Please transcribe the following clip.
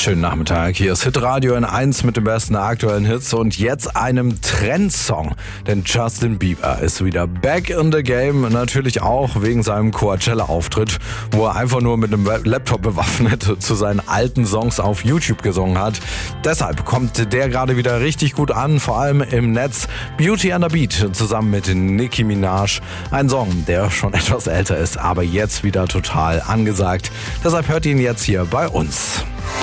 Schönen Nachmittag, hier ist Hitradio N1 mit den besten aktuellen Hits und jetzt einem Trendsong. Denn Justin Bieber ist wieder back in the game, natürlich auch wegen seinem Coachella-Auftritt, wo er einfach nur mit einem Laptop bewaffnet zu seinen alten Songs auf YouTube gesungen hat. Deshalb kommt der gerade wieder richtig gut an, vor allem im Netz. Beauty and the Beat zusammen mit Nicki Minaj. Ein Song, der schon etwas älter ist, aber jetzt wieder total angesagt. Deshalb hört ihn jetzt hier bei uns.